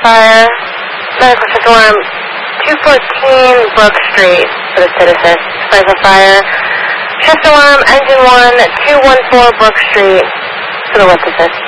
fire. Medical chest alarm 214 Brook Street for the citizen. Fire for fire. Chest alarm engine 1 214 Brook Street for the witnesses.